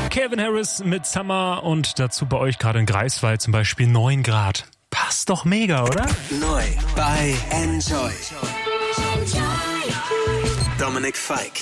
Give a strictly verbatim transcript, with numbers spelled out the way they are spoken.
Calvin Harris mit Summer und dazu bei euch gerade in Greifswald zum Beispiel neun Grad. Passt doch mega, oder? Neu bei Enjoy. Dominik Feick.